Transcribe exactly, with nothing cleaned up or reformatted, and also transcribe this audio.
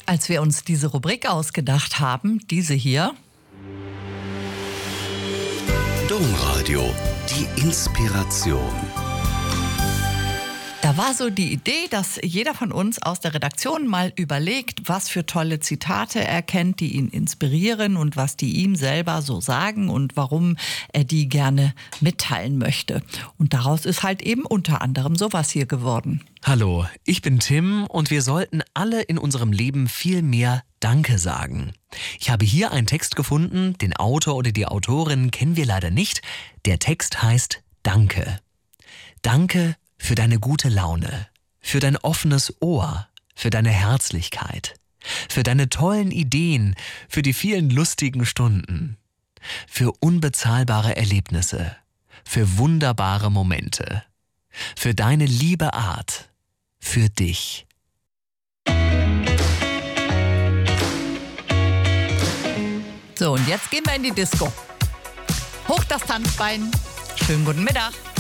Als wir uns diese Rubrik ausgedacht haben, diese hier. Domradio, die Inspiration. Da war so die Idee, dass jeder von uns aus der Redaktion mal überlegt, was für tolle Zitate er kennt, die ihn inspirieren und was die ihm selber so sagen und warum er die gerne mitteilen möchte. Und daraus ist halt eben unter anderem sowas hier geworden. Hallo, ich bin Tim und wir sollten alle in unserem Leben viel mehr Danke sagen. Ich habe hier einen Text gefunden, den Autor oder die Autorin kennen wir leider nicht. Der Text heißt Danke. Danke für deine gute Laune, für dein offenes Ohr, für deine Herzlichkeit, für deine tollen Ideen, für die vielen lustigen Stunden, für unbezahlbare Erlebnisse, für wunderbare Momente, für deine liebe Art, für dich. So, und jetzt gehen wir in die Disco. Hoch das Tanzbein. Schönen guten Mittag.